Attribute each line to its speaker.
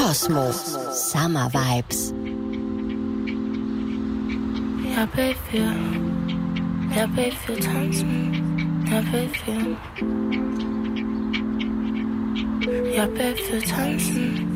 Speaker 1: Cosmo Summer Vibes.
Speaker 2: Ja, Baby, wir tanzen. Ja, Baby. Ja, Baby, wir tanzen.